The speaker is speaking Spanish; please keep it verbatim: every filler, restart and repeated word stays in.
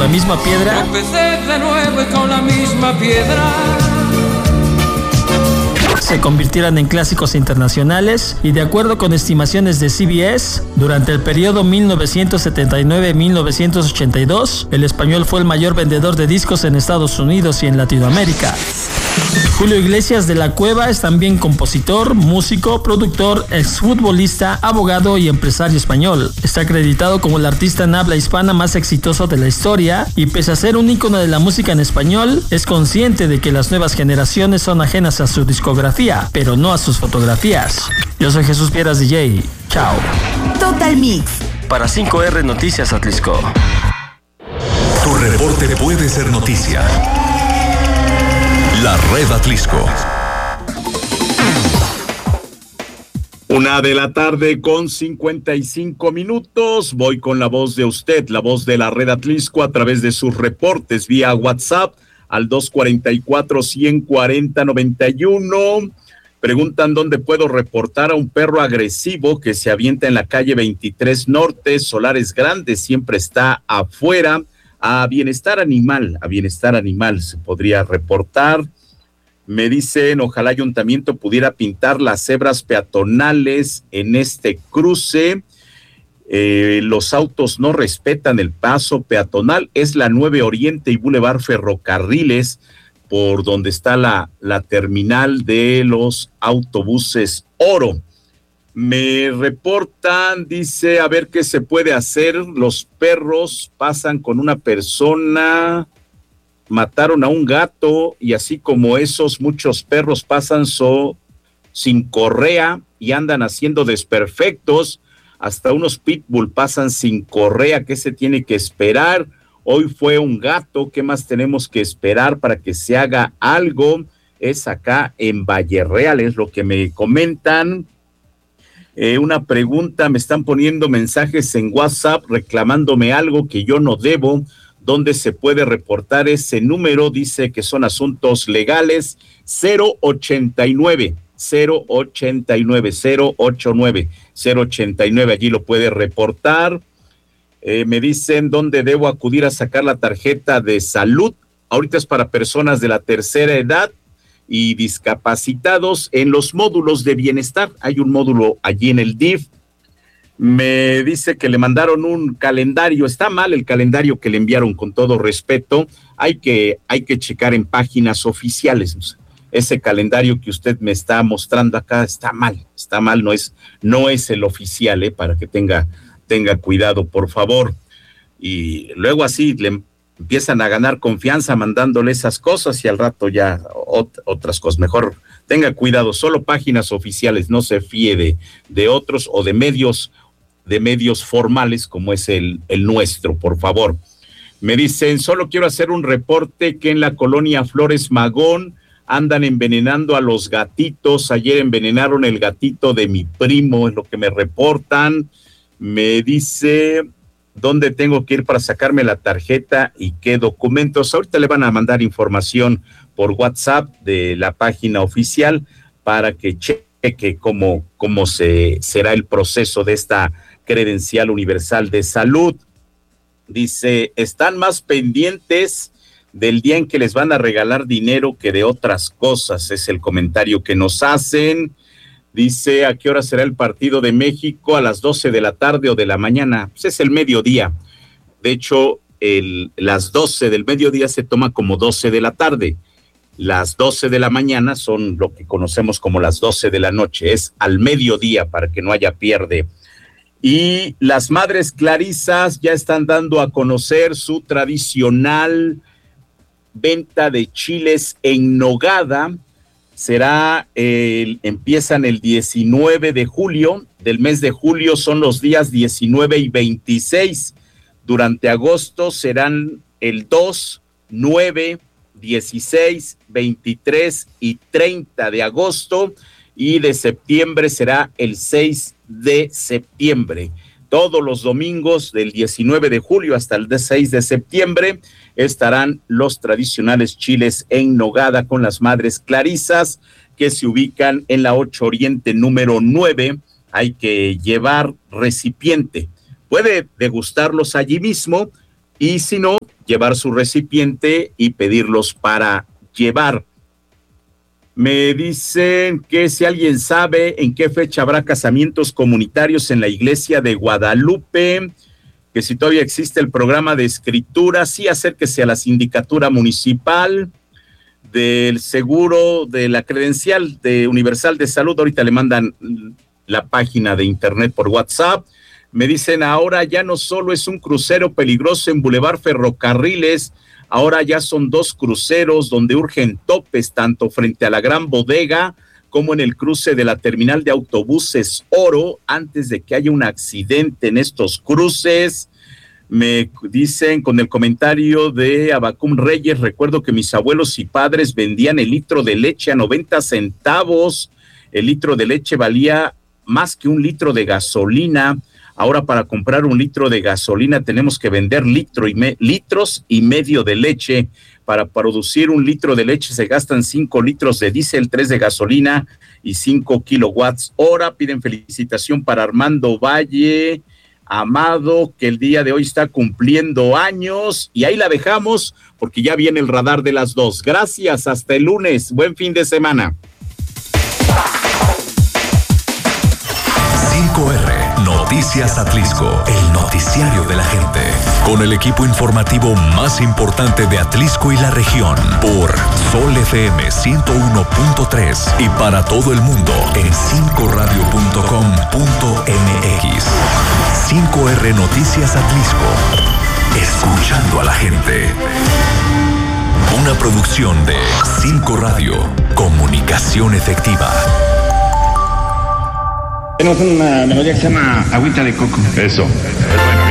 la misma piedra. Tropecé de nuevo con la misma piedra. Se convirtieran en clásicos internacionales y de acuerdo con estimaciones de C B S, durante el periodo mil novecientos setenta y nueve a mil novecientos ochenta y dos, el español fue el mayor vendedor de discos en Estados Unidos y en Latinoamérica. Julio Iglesias de la Cueva es también compositor, músico, productor, exfutbolista, abogado y empresario español. Está acreditado como el artista en habla hispana más exitoso de la historia y pese a ser un ícono de la música en español, es consciente de que las nuevas generaciones son ajenas a su discografía, pero no a sus fotografías. Yo soy Jesús Pieras D J. Chao. Total Mix. Para cinco R Noticias Atlisco. Tu reporte puede ser noticia. La Red Atlisco. Una de la tarde con cincuenta y cinco minutos. Voy con la voz de usted, la voz de la Red Atlisco a través de sus reportes vía WhatsApp al dos cuarenta y cuatro, ciento cuarenta, noventa y uno. Preguntan dónde puedo reportar a un perro agresivo que se avienta en la calle veintitrés Norte, Solares Grandes, siempre está afuera. A Bienestar Animal, a Bienestar Animal se podría reportar. Me dicen, ojalá Ayuntamiento pudiera pintar las cebras peatonales en este cruce. Eh, los autos no respetan el paso peatonal. Es la nueve Oriente y Boulevard Ferrocarriles, por donde está la, la terminal de los autobuses Oro. Me reportan, dice, a ver qué se puede hacer. Los perros pasan con una persona, mataron a un gato y así como esos, muchos perros pasan so, sin correa y andan haciendo desperfectos. Hasta unos pitbull pasan sin correa. ¿Qué se tiene que esperar? Hoy fue un gato. ¿Qué más tenemos que esperar para que se haga algo? Es acá en Valle Real, es lo que me comentan. Eh, una pregunta, me están poniendo mensajes en WhatsApp reclamándome algo que yo no debo. ¿Dónde se puede reportar ese número? Dice que son asuntos legales. Cero ochenta y nueve, cero ochenta y nueve, cero ochenta y nueve, cero ochenta y nueve, allí lo puede reportar. Eh, me dicen dónde debo acudir a sacar la tarjeta de salud. Ahorita es para personas de la tercera edad y discapacitados en los módulos de bienestar. Hay un módulo allí en el D I F. Me dice que le mandaron un calendario. Está mal el calendario que le enviaron, con todo respeto. Hay que, hay que checar en páginas oficiales. Ese calendario que usted me está mostrando acá está mal, está mal, no es, no es el oficial, eh, para que tenga, tenga cuidado, por favor. Y luego así le empiezan a ganar confianza mandándole esas cosas y al rato ya ot- otras cosas. Mejor tenga cuidado, solo páginas oficiales, no se fíe de, de otros o de medios, de medios formales como es el, el nuestro, por favor. Me dicen, solo quiero hacer un reporte que en la colonia Flores Magón andan envenenando a los gatitos. Ayer envenenaron el gatito de mi primo, es lo que me reportan. Me dice, ¿dónde tengo que ir para sacarme la tarjeta y qué documentos? Ahorita le van a mandar información por WhatsApp de la página oficial para que cheque cómo, cómo se, será el proceso de esta credencial universal de salud. Dice, están más pendientes del día en que les van a regalar dinero que de otras cosas, es el comentario que nos hacen. Dice, ¿a qué hora será el partido de México? ¿A las doce de la tarde o de la mañana? Pues es el mediodía. De hecho, el, las doce del mediodía se toma como doce de la tarde. Las doce de la mañana son lo que conocemos como las doce de la noche. Es al mediodía para que no haya pierde. Y las Madres Clarisas ya están dando a conocer su tradicional venta de chiles en nogada. Será, el, empiezan el diecinueve de julio, del mes de julio son los días diecinueve y veintiséis. Durante agosto serán el dos, nueve, dieciséis, veintitrés y treinta de agosto, y de septiembre será el seis de septiembre. Todos los domingos del diecinueve de julio hasta el seis de septiembre estarán los tradicionales chiles en nogada con las Madres Clarisas, que se ubican en la ocho Oriente número nueve. Hay que llevar recipiente. Puede degustarlos allí mismo, y si no, llevar su recipiente y pedirlos para llevar. Me dicen que si alguien sabe en qué fecha habrá casamientos comunitarios en la iglesia de Guadalupe, que si todavía existe el programa de escritura, sí, acérquese a la sindicatura municipal del seguro de la credencial de Universal de Salud. Ahorita le mandan la página de internet por WhatsApp. Me dicen, ahora ya no solo es un crucero peligroso en Boulevard Ferrocarriles, ahora ya son dos cruceros donde urgen topes, tanto frente a la Gran Bodega como en el cruce de la terminal de autobuses Oro, antes de que haya un accidente en estos cruces. Me dicen con el comentario de Abacum Reyes, recuerdo que mis abuelos y padres vendían el litro de leche a noventa centavos, el litro de leche valía más que un litro de gasolina. Ahora para comprar un litro de gasolina tenemos que vender litro y me, litros y medio de leche. Para producir un litro de leche se gastan cinco litros de diésel, tres de gasolina y cinco kilowatts hora. Piden felicitación para Armando Valle Amado, que el día de hoy está cumpliendo años. Y ahí la dejamos porque ya viene el radar de las dos. Gracias, hasta el lunes. Buen fin de semana. cinco R, Noticias Atlisco, el noticiario de la gente. Con el equipo informativo más importante de Atlisco y la región, por Sol F M ciento uno punto tres y para todo el mundo en cinco radio punto com punto m x. cinco R Noticias Atlisco, escuchando a la gente. Una producción de cinco Radio, comunicación efectiva. Tenemos una melodía que se llama Agüita de Coco. Eso. Bueno,